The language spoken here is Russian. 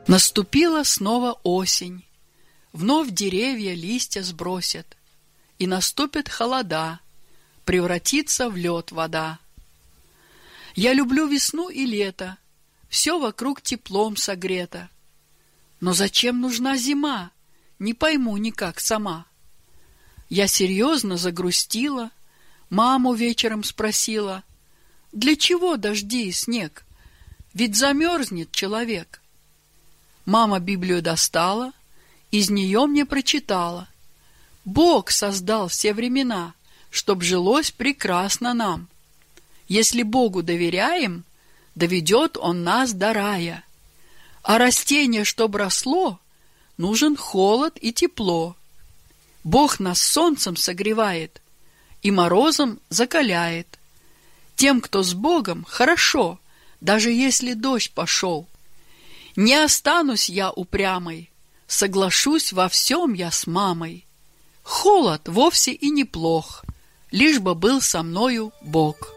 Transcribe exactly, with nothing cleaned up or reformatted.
Наступила снова осень, вновь деревья листья сбросят, и наступят холода, превратится в лед вода. Я люблю весну и лето, все вокруг теплом согрето. Но зачем нужна зима, не пойму никак сама. Я серьезно загрустила, маму вечером спросила: для чего дожди и снег? Ведь замерзнет человек. Мама Библию достала, из нее мне прочитала: Бог создал все времена, чтоб жилось прекрасно нам. Если Богу доверяем, доведет Он нас до рая. А растение, чтоб росло, нужен холод и тепло. Бог нас солнцем согревает и морозом закаляет. Тем, кто с Богом, хорошо, даже если дождь пошел. Не останусь я упрямой, соглашусь во всем я с мамой. Холод вовсе и неплох, лишь бы был со мною Бог.